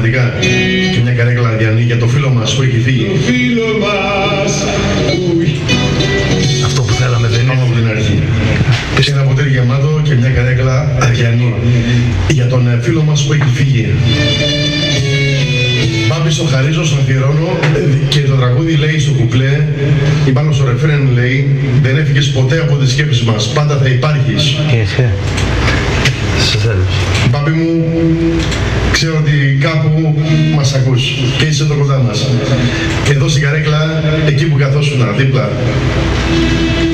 πραγματικά. Και μια καρέκλα αδιανή για το φίλο μας που έχει φύγει. Το φίλο μας. Αυτό που θέλαμε δεν είναι. Από την αρχή. Ένα ποτήρι γεμάτο και μια καρέκλα αδιανή για τον φίλο μας που έχει φύγει. Μπάμπη στο χαρίζω, στο αφιερώνω και το τραγούδι λέει στο κουπλέ ή πάνω στο ρεφρέν λέει δεν έφυγες ποτέ από τις σκέψεις μας, πάντα θα υπάρχεις. Σε θέλω. Μπάμπη μου, ξέρω ότι κάπου μας ακούς και είσαι εδώ κοντά μας. Εδώ στην καρέκλα, εκεί που καθόσουνα, δίπλα.